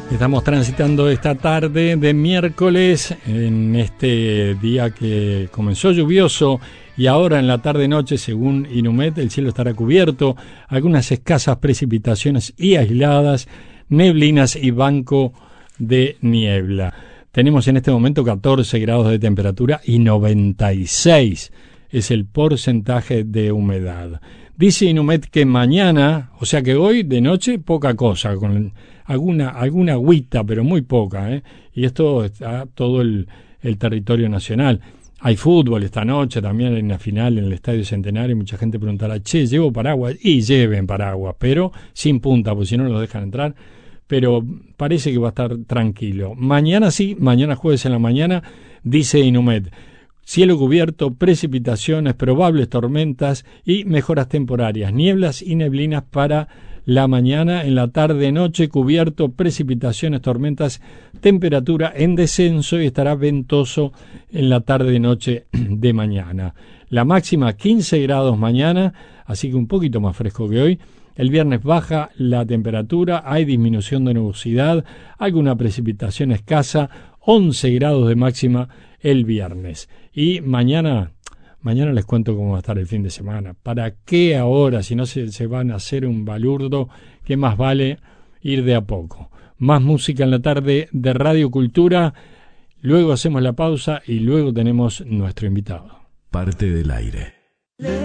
Estamos transitando esta tarde de miércoles, en este día que comenzó lluvioso y ahora en la tarde-noche, según Inumet, el cielo estará cubierto, algunas escasas precipitaciones y aisladas, neblinas y banco de niebla. Tenemos en este momento 14 grados de temperatura y 96 es el porcentaje de humedad. Dice Inumet que mañana, o sea que hoy de noche, poca cosa, con alguna agüita, pero muy poca, y esto está todo el territorio nacional. Hay fútbol esta noche, también hay una final en el Estadio Centenario, mucha gente preguntará, ¿llevo paraguas? Y lleven paraguas, pero sin punta, porque si no los dejan entrar, pero parece que va a estar tranquilo. Mañana sí, mañana jueves en la mañana, dice Inumet, cielo cubierto, precipitaciones, probables tormentas y mejoras temporarias, nieblas y neblinas para la mañana, en la tarde-noche cubierto, precipitaciones, tormentas, temperatura en descenso y estará ventoso en la tarde-noche de mañana. La máxima 15 grados mañana, así que un poquito más fresco que hoy. El viernes baja la temperatura, hay disminución de nubosidad, alguna precipitación escasa, 11 grados de máxima el viernes. Y mañana les cuento cómo va a estar el fin de semana. ¿Para qué ahora? Si no se van a hacer un balurdo, que más vale ir de a poco. Más música en la tarde de Radio Cultura, luego hacemos la pausa y luego tenemos nuestro invitado. Parte del aire.